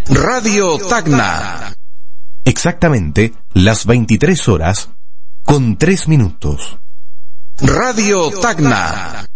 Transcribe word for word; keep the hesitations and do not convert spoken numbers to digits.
Radio Tacna. Exactamente las veintitrés horas con tres minutos. Radio Tacna.